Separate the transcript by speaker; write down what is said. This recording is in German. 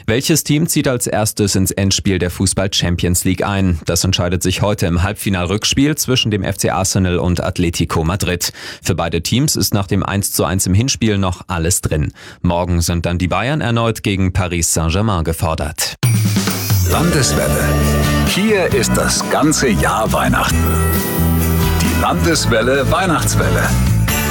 Speaker 1: Welches Team zieht als erstes ins Endspiel der Fußball Champions League ein? Das entscheidet sich heute im Halbfinal-Rückspiel zwischen dem FC Arsenal und Atletico Madrid. Für beide Teams ist nach dem 1:1 im Hinspiel noch alles drin. Morgen sind dann die Bayern erneut gegen Paris Saint-Germain gefordert.
Speaker 2: Landeswelle. Hier ist das ganze Jahr Weihnachten. Die Landeswelle Weihnachtswelle.